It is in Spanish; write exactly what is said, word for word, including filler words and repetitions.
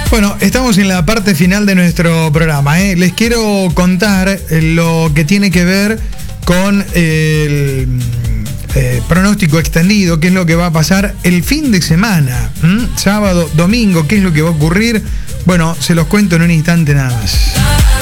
Bueno, estamos en la parte final de nuestro programa, ¿eh? Les quiero contar lo que tiene que ver con el eh, pronóstico extendido, qué es lo que va a pasar el fin de semana, ¿m? Sábado, domingo, qué es lo que va a ocurrir. Bueno, se los cuento en un instante nada más.